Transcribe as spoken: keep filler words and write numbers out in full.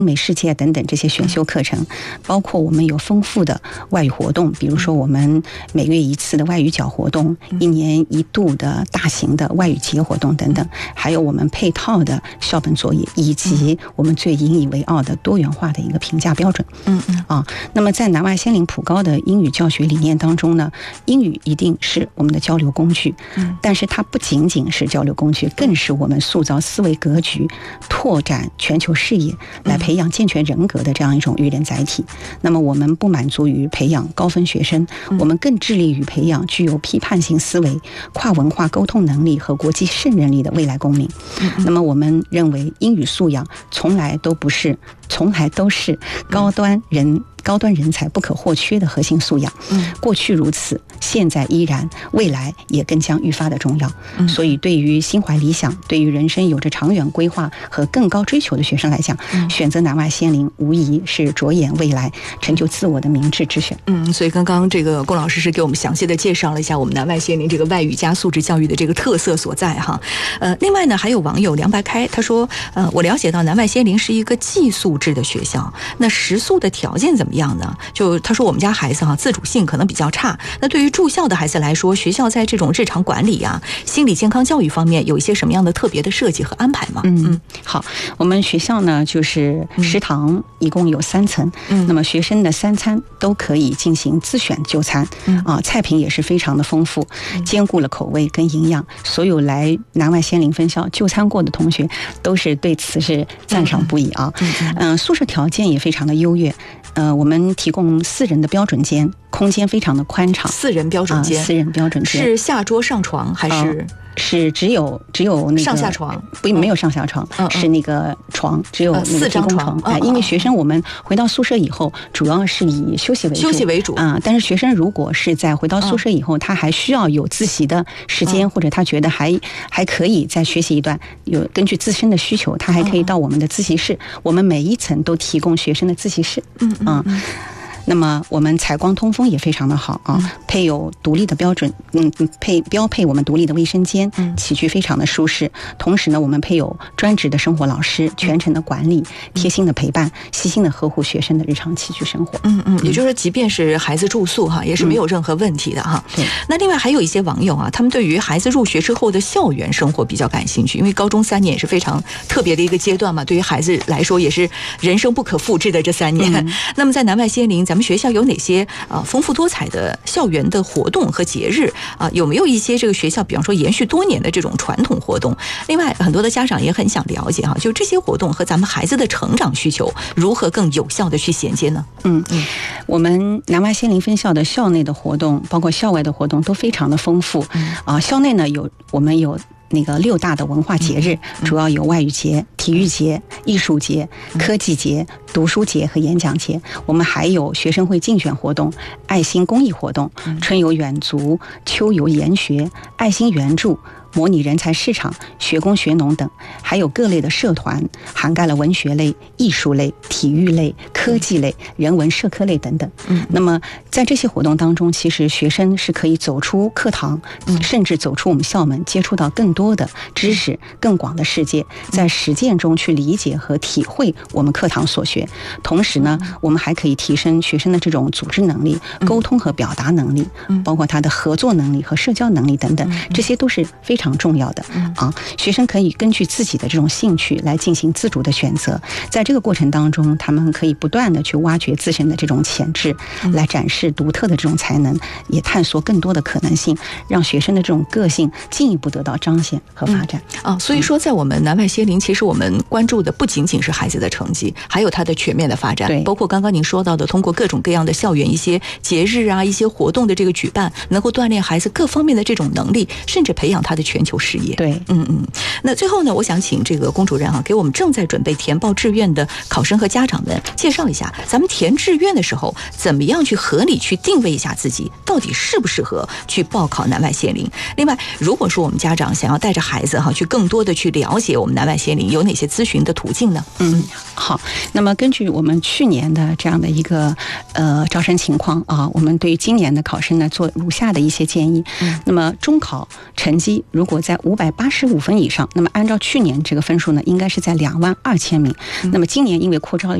美世界等等这些选修课程，包括我们有丰富的外语活动，比如说我们每月一次的外语角活动，一年一度的大型的外语节活动等等，还有我们配套的校本作业，以及我们最引以为傲的多元化的一个评价标准。嗯嗯啊，那么在南外仙林普高的英语教学理念当中呢，英语一定是我们的交流工具，嗯，但是它不仅仅是交流工具，更是我们塑造思维格局、拓展全球视野，来培养健全人格的这样一种育人载体。那么我们不满足于培养高分学生，我们更致力于培养具有批判性思维、跨文化沟通能力和国际胜任力的未来公民。那么我们认为英语素养从来都不是从来都是高端人高端人才不可或缺的核心素养。嗯，过去如此，现在依然，未来也更将愈发的重要。嗯，所以对于心怀理想、对于人生有着长远规划和更高追求的学生来讲，嗯，选择南外仙林无疑是着眼未来、成就自我的明智之选。 嗯，所以刚刚这个龚老师是给我们详细的介绍了一下我们南外仙林这个外语加素质教育的这个特色所在哈。呃，另外呢，还有网友梁白开他说，呃，我了解到南外仙林是一个寄宿制的学校，那食宿的条件怎么样呢？就他说我们家孩子哈自主性可能比较差，那对于住校的孩子来说，学校在这种日常管理啊、心理健康教育方面有一些什么样的特别的设计和安排吗？ 嗯嗯，好，我们学校呢就是食堂一共有三层，嗯，那么学生的三餐都可以进行自选就餐，嗯啊，菜品也是非常的丰富，兼顾了口味跟营养。所有来南外仙林分校就餐过的同学都是对此是赞赏不已啊。嗯，嗯嗯宿舍条件也非常的优越。呃，我们提供四人的标准间，空间非常的宽敞。 四人标准间， 啊、四人标准间是下桌上床还是？呃是只有只有那个上下床， 不没有上下床，嗯、是那个床，只有那个提供床。哎、呃，因为学生我们回到宿舍以后，主要是以休息为主， 休息为主啊、呃。但是学生如果是在回到宿舍以后，嗯、他还需要有自习的时间，嗯、或者他觉得还还可以再学习一段，有根据自身的需求，他还可以到我们的自习室。嗯、我们每一层都提供学生的自习室。嗯嗯。嗯那么我们采光通风也非常的好啊，嗯、配有独立的标准，嗯，配标配我们独立的卫生间，嗯，起居非常的舒适。同时呢，我们配有专职的生活老师，全程的管理，嗯、贴心的陪伴，细心的呵护学生的日常起居生活。 嗯嗯，也就是说，即便是孩子住宿哈，也是没有任何问题的哈。对、嗯。那另外还有一些网友啊，他们对于孩子入学之后的校园生活比较感兴趣，因为高中三年也是非常特别的一个阶段嘛，对于孩子来说也是人生不可复制的这三年。嗯、那么在南外仙林，咱们学校有哪些啊丰富多彩的校园的活动和节日啊？有没有一些这个学校，比方说延续多年的这种传统活动？另外，很多的家长也很想了解哈，就这些活动和咱们孩子的成长需求如何更有效的去衔接呢？ 嗯嗯，我们南外仙林分校的校内的活动，包括校外的活动都非常的丰富。嗯、啊，校内呢有我们有。那个六大的文化节日，主要有外语节、体育节、艺术节、科技节、读书节和演讲节。我们还有学生会竞选活动、爱心公益活动、春游远足、秋游研学、爱心援助、模拟人才市场、学工学农等，还有各类的社团，涵盖了文学类、艺术类、体育类、科技类、人文社科类等等。嗯，那么在这些活动当中，其实学生是可以走出课堂，嗯、甚至走出我们校门，接触到更多的知识、更广的世界，在实践中去理解和体会我们课堂所学。同时呢，我们还可以提升学生的这种组织能力、沟通和表达能力，包括他的合作能力和社交能力等等，这些都是非常非常重要的啊！学生可以根据自己的这种兴趣来进行自主的选择，在这个过程当中，他们可以不断的去挖掘自身的这种潜质，来展示独特的这种才能，也探索更多的可能性，让学生的这种个性进一步得到彰显和发展。 嗯、啊，所以说，在我们南外仙林，其实我们关注的不仅仅是孩子的成绩，还有他的全面的发展。对，包括刚刚您说到的，通过各种各样的校园一些节日啊、一些活动的这个举办，能够锻炼孩子各方面的这种能力，甚至培养他的全球视野。 对， 嗯嗯。那最后呢，我想请这个龚主任啊，给我们正在准备填报志愿的考生和家长们介绍一下，咱们填志愿的时候，怎么样去合理去定位一下自己，到底适不适合去报考南外仙林。另外，如果说我们家长想要带着孩子哈，去更多的去了解我们南外仙林，有哪些咨询的途径呢？ 嗯，好。那么根据我们去年的这样的一个呃招生情况啊，我们对于今年的考生呢做如下的一些建议。嗯、那么中考成绩如如果在五百八十五分以上，那么按照去年这个分数呢，应该是在两万二千名。那么今年因为扩招